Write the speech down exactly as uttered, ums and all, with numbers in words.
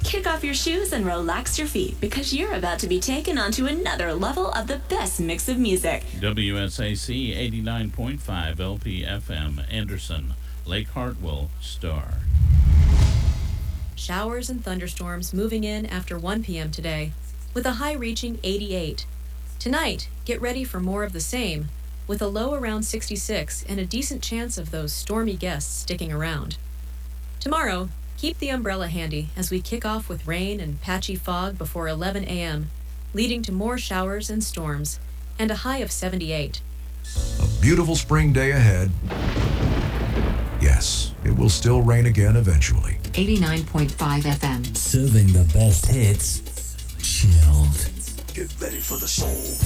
Kick off your shoes and relax your feet because you're about to be taken onto another level of the best mix of music. W S A C eighty-nine point five L P F M, Anderson, Lake Hartwell, Star. Showers and thunderstorms moving in after one p.m. today, with a high reaching eighty-eight. Tonight, get ready for more of the same, with a low around sixty-six and a decent chance of those stormy gusts sticking around. Tomorrow, keep the umbrella handy as we kick off with rain and patchy fog before eleven a.m., leading to more showers and storms, and a high of seventy-eight. A beautiful spring day ahead. Yes, it will still rain again eventually. eighty-nine point five F M. Serving the best hits. Chilled. Get ready for the soul.